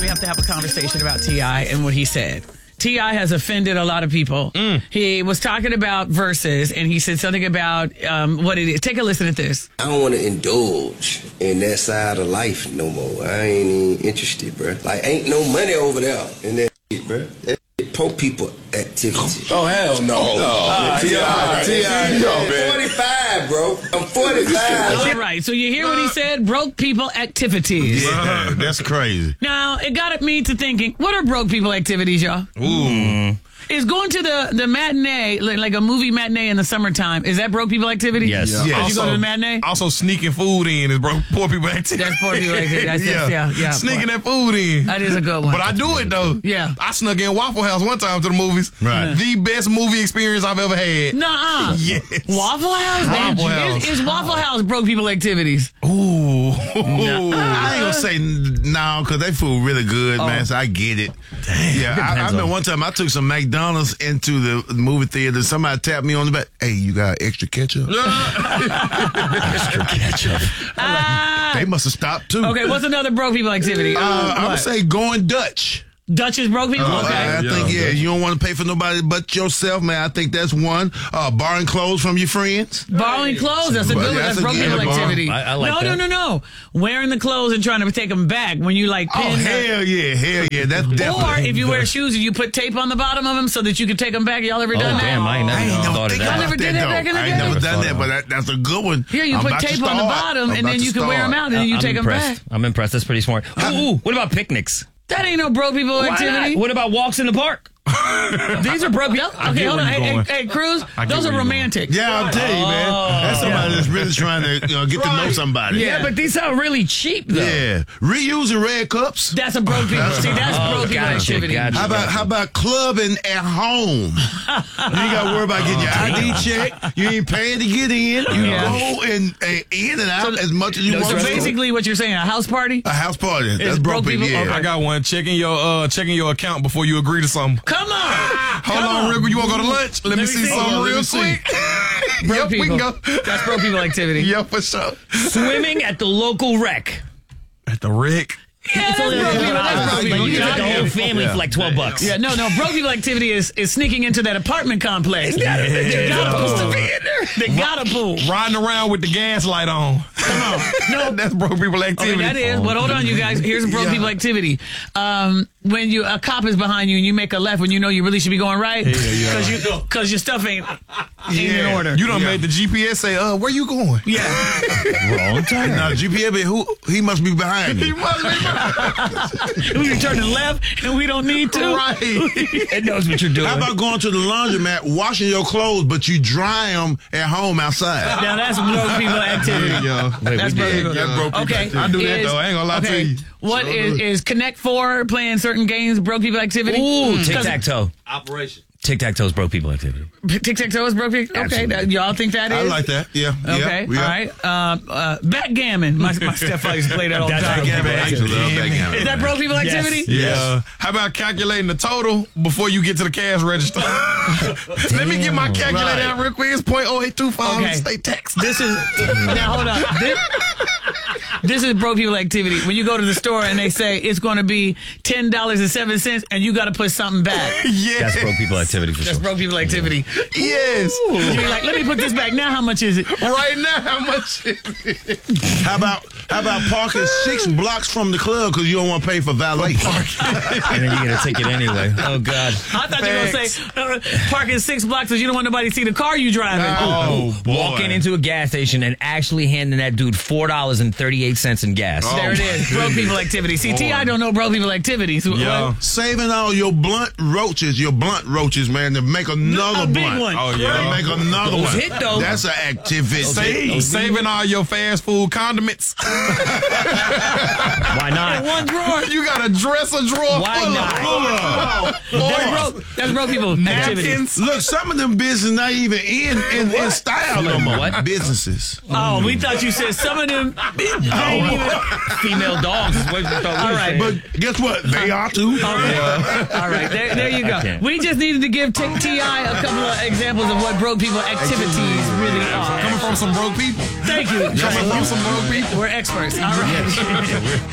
have to have a conversation about T.I. and what he said. T.I. has offended a lot of people. He was talking about verses, and he said something about what it is. Take a listen to this. I don't want to indulge in that side of life no more. I ain't even interested, bro. Like, ain't no money over there in that shit, bro. That shit poor people activity. Oh, hell no. I'm 45, bro. I'm 45. All right, so you hear what he said? Broke people activities. Yeah, that's crazy. Now, it got me to thinking, what are broke people activities, y'all? Ooh. Is going to the matinee, like a movie matinee in the summertime, is that broke people activity? Yes. Yeah. Because you go to the matinee? Also, sneaking food in is poor people activity. That's poor people activity. Yeah. Sneaking that food in. That is a good one. But I do it, though. Yeah. I snuck in Waffle House one time to the movies. Right. The best movie experience I've ever had. Nuh-uh. Yes. Waffle House? Waffle House. Is Waffle House broke people activities? Ooh. I ain't gonna say no, because they food really good, man, so I get it. Yeah, I remember one time I took some McDonald's into the movie theater. Somebody tapped me on the back. Hey, you got extra ketchup? Extra ketchup. They must have stopped too. Okay, what's another broke people activity? I would say going Dutch. Dutch is broke people? Okay. I think, you don't want to pay for nobody but yourself, man. I think that's one. Borrowing clothes from your friends. Borrowing clothes, that's a good one. That's broke people activity. I like that. No. Wearing the clothes and trying to take them back when you like pin Hell yeah. That's definitely. Or if you wear shoes and you put tape on the bottom of them so that you can take them back. Y'all ever done that? Damn, I ain't never thought of think that. I never did that back in the I day. ain't never done Never that, but that's a good one. Here, you I'm put about to tape on the start. bottom I'm and about then to you can wear them start. out and then you I'm take them impressed. back. I'm impressed. That's pretty smart. Ooh, what about picnics? That ain't no broke people Why activity. not? What about walks in the park? These are broke people. Okay, hold on. Hey, Cruz, those are romantic. Yeah, I'll tell you, man. That's somebody that's really trying to get to know somebody. Yeah. Yeah, but these sound really cheap, though. Yeah. Reusing red cups. That's a broke people. See, that's broke people activity. Gotcha. How about clubbing at home? You ain't got to worry about getting your ID checked. You ain't paying to get in. You go and in and out as much as you want. So to. basically, what you're saying, a house party? A house party. That's broke broke people. people? Yeah. I got one. Checking your account before you agree to something. Come on. Hold on, Rick. You want to go to lunch? Let me see something real quick. Broke Yep, people. we can go. That's broke people activity. Yeah, for sure. Swimming at the local wreck. At the Rick. Yeah, that's broke people. That's broke people. You Yeah. get the whole family for like $12. Yeah, no. Broke people activity is sneaking into that apartment complex. They got a pool. Riding around with the gas light on. Come on. No, That's broke people activity. okay, that is. But hold on, you guys. Here's a broke people activity. When a cop is behind you and you make a left when you know you really should be going right, because your stuff ain't in order. You done made the GPS say, where you going? Yeah. Wrong time. Now, GPS, he must be behind He you. must be We can turn to the left and we don't need to. right. It knows what you're doing. How about going to the laundromat, washing your clothes, but you dry them at home outside? Now that's broke people activity. That's broke people. That's broke people. Okay. I do that, though. I ain't gonna lie to you. What is Connect 4 playing certain games broke people activity? Ooh, tic-tac-toe. Operation. Tic-tac-toe is broke people activity. Tic-tac-toe is broke people? Okay, Absolutely. y'all think that is? I like that. Yeah. Okay, Yeah. all right. Backgammon. My stepfather used to play that all the That's time. Backgammon. I used to love backgammon. Is that broke people activity? Yeah. How about calculating the total before you get to the cash register? Let me get my calculator out real quick. It's .0825 Okay. state tax. This is now hold on. This is broke people activity. When you go to the store and they say it's going to be $10.07 and you got to put something back. Yes. That's broke people activity for That's sure. broke people activity. Yes. You be like, let me put this back now. How much is it? Right now, how much is it? How about parking 6 blocks from the club because you don't want to pay for valet? And then you get a ticket anyway. Oh, God. I thought you were going to say parking 6 blocks because you don't want nobody to see the car you driving. Oh, boy. Walking into a gas station and actually handing that dude $4.38 in gas. There it is. Broke people activity. See, T.I. don't know broke people activities. Yeah. Saving all your blunt roaches, man, to make another A big blunt. one. Oh, yeah. To make another Those one. hit, though. That's an activity. Saving all your fast food condiments. Why not? One drawer. You got a dresser drawer Why full not? That's broke people activity. napkins. Look, some of them businesses not even in style no more. What? Businesses. Oh, we thought you said some of them. Female dogs is what we thought we All were right, saying. But guess what? They are too. All right, there you go. can't. We just needed to give T.I. a couple of examples of what broke people activities really are. Coming from some broke people. Thank you. Coming from some broke people. We're experts. All right.